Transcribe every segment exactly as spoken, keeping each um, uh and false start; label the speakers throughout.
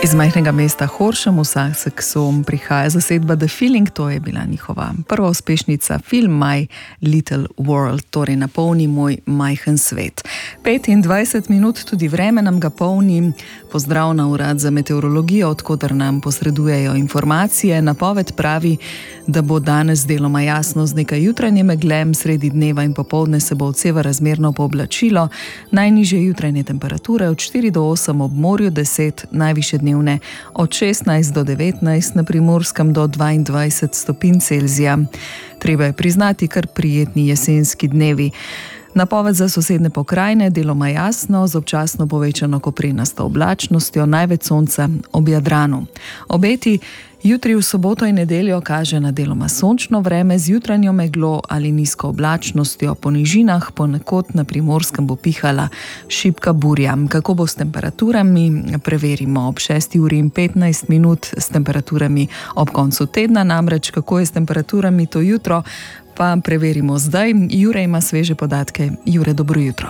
Speaker 1: Iz majhnega mesta Horsham v Sussexu prihaja zasedba The Feeling, to je bila njihova prva uspešnica, film My Little World, torej napolni moj majhen svet. petindvajset minut, tudi vreme nam ga polni. Pozdrav na Urad za meteorologijo, odkoder nam posredujejo informacije. Napoved pravi, da bo danes deloma jasno z nekaj jutranje megle, sredi dneva in popoldne se bo odseva razmerno pooblačilo. Najnižje jutranje temperature od štiri do osem ob morju, deset najvišje dnevne od šestnajst do devetnajst, na Primorskem do dvaindvajset stopinj Celzija. Treba je priznati, kar prijetni jesenski dnevi. Napoved za sosedne pokrajine, deloma jasno, z občasno povečano koprenasto oblačnostjo, največ sonca ob Jadranu. Obeti jutri v soboto in nedeljo kaže na deloma sončno vreme z jutranjo meglo ali nizko oblačnostjo. Po nižinah ponekod na Primorskem bo pihala šibka burja. Kako bo s temperaturami, preverimo ob šesti uri in petnajst minut, s temperaturami ob koncu tedna, namreč kako je s temperaturami to jutro, pa preverimo zdaj. Jure ima sveže podatke. Jure, dobro jutro.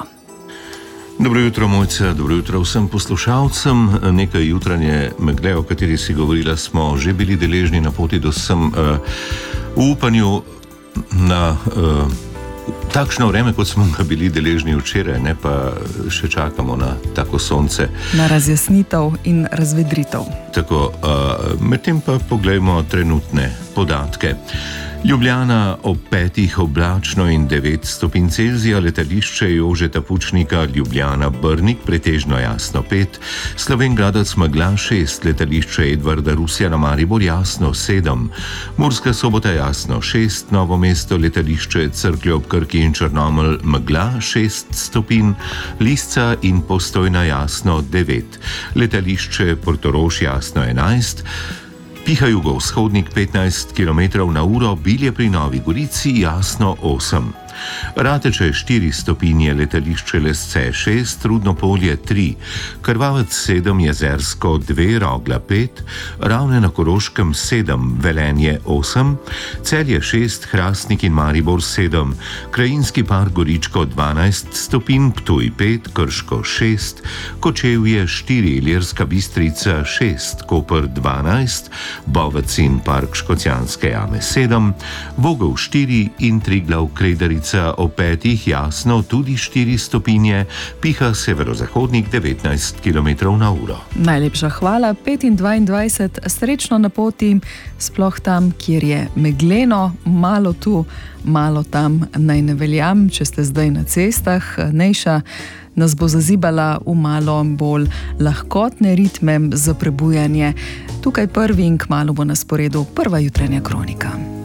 Speaker 2: Dobro jutro, Mojca, dobro jutro vsem poslušalcem. Nekaj jutranje megle, o kateri si govorila, smo že bili deležni na poti do sem, uh, v upanju na uh, takšno vreme, kot smo ga bili deležni včeraj, ne pa še čakamo na tako sonce.
Speaker 1: Na razjasnitev in razvedritev.
Speaker 2: Tako, uh, medtem pa poglejmo trenutne podatke. Ljubljana ob petih oblačno in devet stopinj Celzija, letališče Jožeta Pučnika Ljubljana Brnik pretežno jasno pet, Slovenj Gradec megla šest, letališče Edvarda Rusjana Maribor jasno sedem, Murska Sobota jasno šest, Novo mesto letališče Cerklje ob Krki in Črnomelj megla šest stopinj, Lisca in Postojna jasno devet, letališče Portorož jasno enajst, piha jugovzhodnik petnajst kilometrov na uro, Bilje pri Novi Gorici jasno osem. Rateče štiri stopinje, letališče Lesce šest, Rudno Polje tri, Krvavec sedem, Jezersko dve, Rogla pet, Ravne na Koroškem sedem, Velenje osem, Celje šest, Hrastnik in Maribor sedem, Krajinski park Goričko dvanajst stopinj, Ptuj pet, Krško šest, Kočevje štiri, Ilirska Bistrica šest, Koper dvanajst, Bovec in park Škocjanske jame sedem, Vogel štiri in Triglav Kredarica o petih jasno tudi štiri stopinje, piha severozahodnik devetnajst kilometrov na uro.
Speaker 1: Najlepša hvala. pet in dvaindvajset, srečno na poti, sploh tam, kjer je megleno, malo tu, malo tam, naj ne veljam, če ste zdaj na cestah. Nejša nas bo zazibala v malo bolj lahkotne ritme za prebujanje. Tukaj prvi in kmalu bo na sporedu prva jutranja kronika.